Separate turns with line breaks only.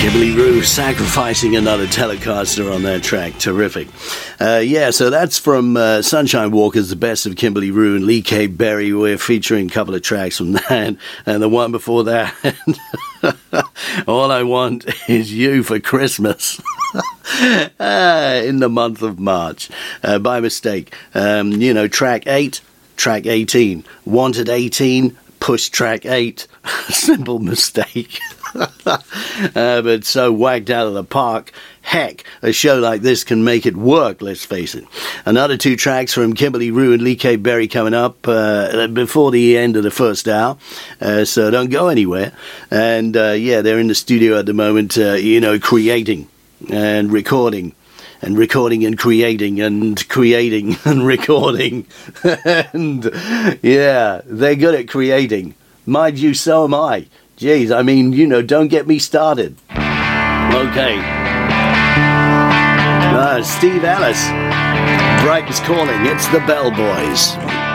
Kimberly Rue sacrificing another Telecaster on that track. Terrific. So that's from Sunshine Walker's The Best of Kimberly Rue and Lee K. Berry. We're featuring a couple of tracks from that. And the one before that, All I Want Is You for Christmas. In the month of March. By mistake. Track 8, track 18. Wanted 18, push track 8. Simple mistake. But so whacked out of the park. Heck, a show like this can make it work, let's face it. Another 2 tracks from Kimberly Rue and Lee K. Berry coming up before the end of the first hour. So don't go anywhere. And they're in the studio at the moment, creating and recording. And recording and creating and recording. And they're good at creating. Mind you, so am I. Jeez, don't get me started. Okay. Steve Ellis. Brighton's calling. It's the Bell Boys.